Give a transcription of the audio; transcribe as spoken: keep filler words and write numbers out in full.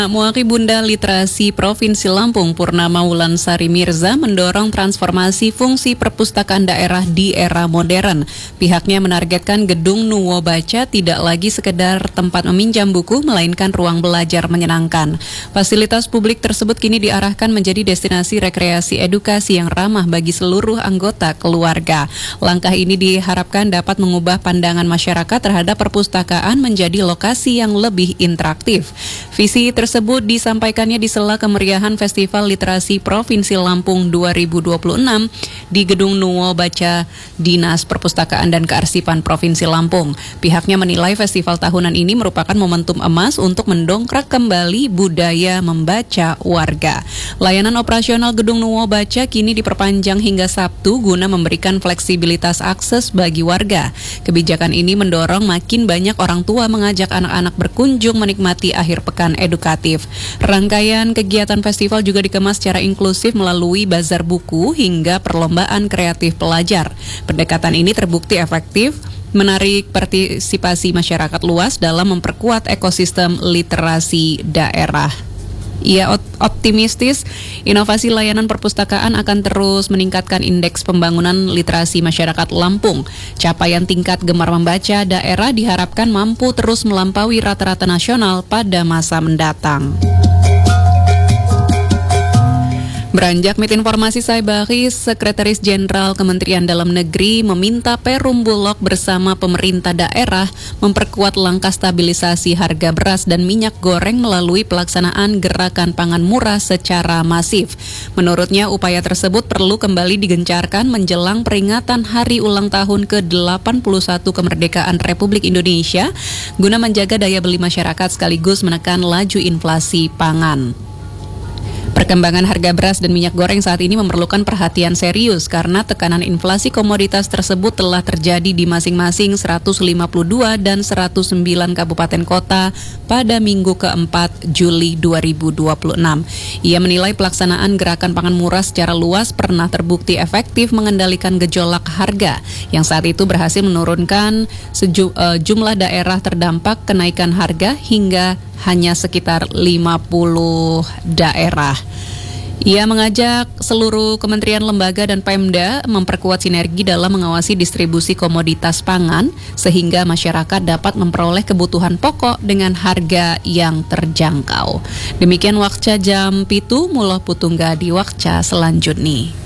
Muari Bunda Literasi Provinsi Lampung Purnama Wulansari Mirza mendorong transformasi fungsi perpustakaan daerah di era modern. Pihaknya menargetkan gedung Nuwo Baca tidak lagi sekedar tempat meminjam buku, melainkan ruang belajar menyenangkan. Fasilitas publik tersebut kini diarahkan menjadi destinasi rekreasi edukasi yang ramah bagi seluruh anggota keluarga. Langkah ini diharapkan dapat mengubah pandangan masyarakat terhadap perpustakaan menjadi lokasi yang lebih interaktif. Visi tersebut tersebut disampaikannya di sela kemeriahan Festival Literasi Provinsi Lampung dua ribu dua puluh enam di Gedung Nuwo Baca Dinas Perpustakaan dan Kearsipan Provinsi Lampung. Pihaknya menilai festival tahunan ini merupakan momentum emas untuk mendongkrak kembali budaya membaca warga. Layanan operasional Gedung Nuwo Baca kini diperpanjang hingga Sabtu guna memberikan fleksibilitas akses bagi warga. Kebijakan ini mendorong makin banyak orang tua mengajak anak-anak berkunjung menikmati akhir pekan edukatif. Rangkaian kegiatan festival juga dikemas secara inklusif melalui bazar buku hingga perlombaan kreatif pelajar. Pendekatan ini terbukti efektif menarik partisipasi masyarakat luas dalam memperkuat ekosistem literasi daerah. Ia optimistis inovasi layanan perpustakaan akan terus meningkatkan indeks pembangunan literasi masyarakat Lampung. Capaian tingkat gemar membaca daerah diharapkan mampu terus melampaui rata-rata nasional pada masa mendatang. Beranjak mit informasi Saibaris, Sekretaris Jenderal Kementerian Dalam Negeri meminta Perum Bulog bersama pemerintah daerah memperkuat langkah stabilisasi harga beras dan minyak goreng melalui pelaksanaan gerakan pangan murah secara masif. Menurutnya, upaya tersebut perlu kembali digencarkan menjelang peringatan hari ulang tahun ke delapan puluh satu kemerdekaan Republik Indonesia guna menjaga daya beli masyarakat sekaligus menekan laju inflasi pangan. Perkembangan harga beras dan minyak goreng saat ini memerlukan perhatian serius karena tekanan inflasi komoditas tersebut telah terjadi di masing-masing seratus lima puluh dua dan seratus sembilan kabupaten kota pada minggu keempat Juli dua ribu dua puluh enam. Ia menilai pelaksanaan gerakan pangan murah secara luas pernah terbukti efektif mengendalikan gejolak harga yang saat itu berhasil menurunkan seju, uh, jumlah daerah terdampak kenaikan harga hingga hanya sekitar lima puluh daerah. Ia mengajak seluruh kementerian, lembaga, dan Pemda memperkuat sinergi dalam mengawasi distribusi komoditas pangan sehingga masyarakat dapat memperoleh kebutuhan pokok dengan harga yang terjangkau. Demikian Wakca Jam Pitu, Muloh Putungga di Wakca selanjutnya.